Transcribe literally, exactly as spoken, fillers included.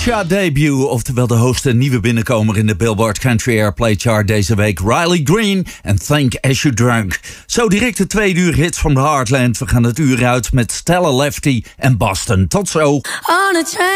Chart debut, oftewel de hoogste nieuwe binnenkomer in de Billboard Country Airplay Chart deze week. Riley Green en Think As You Drunk. Zo direct de tweede uur hits from the Heartland. We gaan het uur uit met Stella Lefty en Boston. Tot zo.